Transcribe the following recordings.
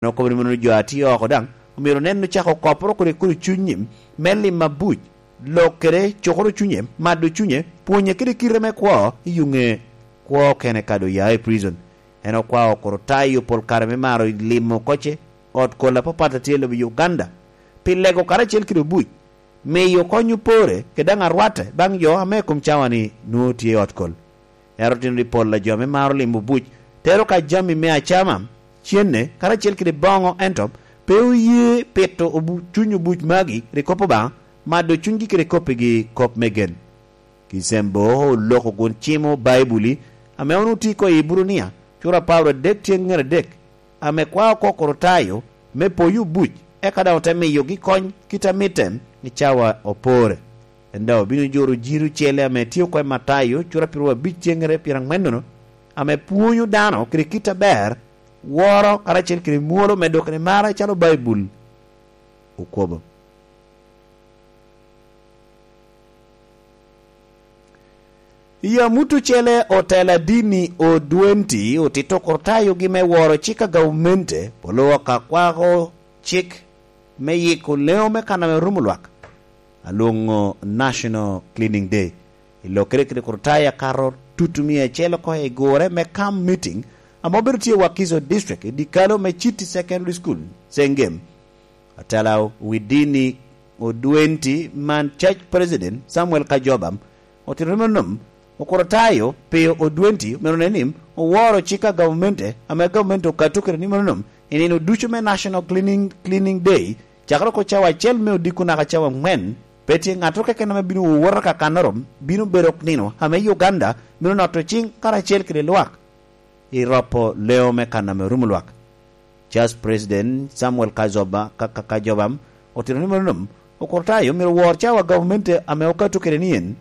no ko mo jo ati o ko dang miro nen chako kopro kore kuri chunyim meli mabuj lokere chokoro chunye madu chunye puonye kiri kireme kwa yunge kwa kene kado ya prison eno kwa okorotayo pol karame maro limo koche ot kola popata tielo bi Uganda pilego karachel kiri buj meyo konyu pore kedang arwate bang yo ame kumchawani nuti ot kol erotin ripol la jome maro limo buj tero ka jami me achama chienne karachel kiri bongo entop peu ye peto obu chunyu buj magi rikopo ba mado chungi kire kope gi kop megen kisembo loko gon chimo baibuli ame onu tiko ibrunia chura pawre dek tiengere dek ame kwa kokorotayo me poyu buj ekada oteme yogi kony kita mitem ni chawa opore enda binu joru jiru chele ame tiyo kwa matayo chura pirwa bich tiengere pirang mendono ame puonyu dano kire kita ber woro karachel kire muolo medokne mara chalo baibul ukobo ya mutu chele otela dini o duenti o tito kortayo gime woro chika gaumente polo waka kwako chik me yiko leo me kana me rumulwak alungo National Cleaning Day ilo kire kortaya karo tutumia chele ko e gore me kam meeting amobertie Wakiso district dikalo me Chiti Secondary School sengem atala widini o duenti man church president Samuel Kajobam otiremenum okorotayo peo o 20 meronenim o woro chika governmente ame government o katukere ni meronom inino duchume National Cleaning Day chakro ko chawa chel me odikuna ka chawa men peti ngatoke kename binu woro ka kanarom binu berok nino ame Uganda merono to ching kara chel kire luak iropo leo me kaname rumulwak just president Samuel Kajobam otironi meronom okorotayo mero woro chawa governmente ame o katukere nien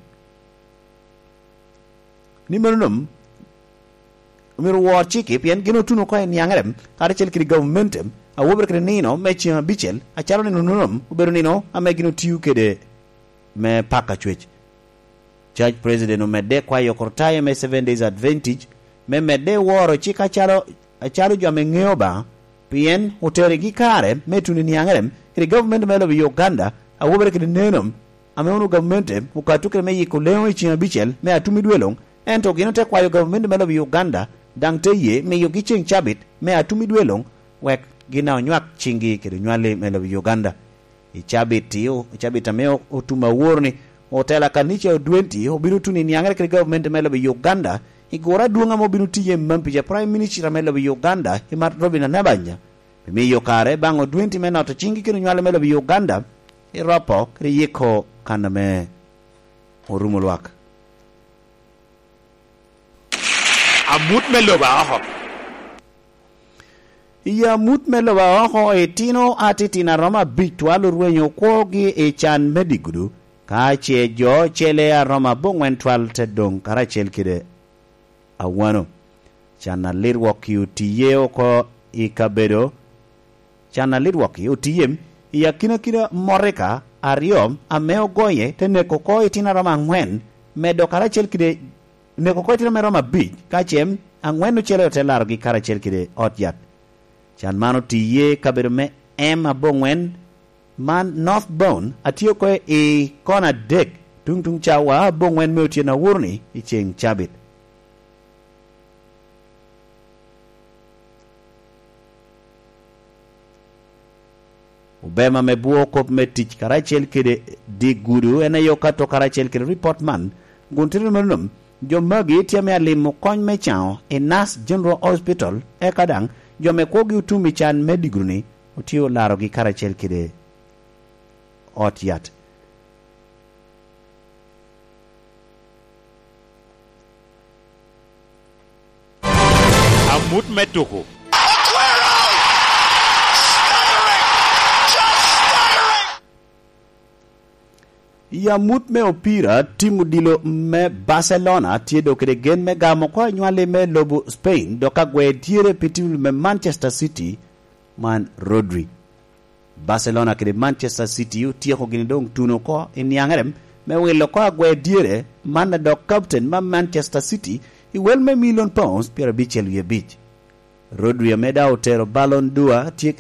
ni meronum umiro war chiki pien gino tuno ko en yangrem kada chel kiri governmentem a wober kre nino mechi bichel a charo ni nunum ubero nino ame gino tiu kede me paka chwech judge president umede kwa yokortaye me 7 days advantage me mede woro chika charo jo ame ngeoba pien hotere gi kare me tuni ni yangrem kiri government melo bi Uganda a wober kre nenum ame unu governmentem ukatuke me yiko leo ichi bichel me atumi duelong ento gino te kwayo government melo bi Uganda dang te ye me yogi ching chabit me atumi duelong wek gina onywak chingi kiri nywale melo bi Uganda i chabit ameo utuma worni hotela kanicha o 20 obiru tuni niangere kiri government melo bi Uganda igora duonga mo binu tiye mampi ja prime minister melo bi Uganda himat Robina Nabanja me yokare bango 20 mena to chingi kiri nywale melo bi Uganda iropo kiri yiko kaname orumulwak amut meloba ho ya mut meloba ho etino atitina Roma bitwalu ruenyo kogi e chan medigudu ka chejo chele ya Roma bongwen twal tedong karachel kide awano chana lirwok yu tiyeo ko ikabedo chana lirwok yu tiyem ya kina moreka ariom ameo goye teneko ko etina Roma ngwen medo karachel kide neko ko tira meroma bij kachem angwenu chele hotelar gi karachel kide otyat chan mano tiye kaberme abongwen man northbound atio ko e kona dek tung chawa bongwen meotie na wurni icheng chabit ubema mebuo kop metich karachel kide di gudu ena yokato karachel kide report man guntiru menum jomagi tiame alimo kony me chao e Nas General Hospital e kadang jome kogi utumi chan medigruni utio laro gi karachel kide otyat amut metuku ya mut me opira timu dilo me Barcelona tiedo kede gen me gamo kwa nywale me lobo Spain doka gwe tiere petimu me Manchester City man Rodri Barcelona kede Manchester City yu tieko gini dong tuno ko inyangarem me wilo kwa gwe diere man do captain ma Manchester City i wel me £1 million pira bichel ye bich Rodri ameda otero Ballon d'Or tiek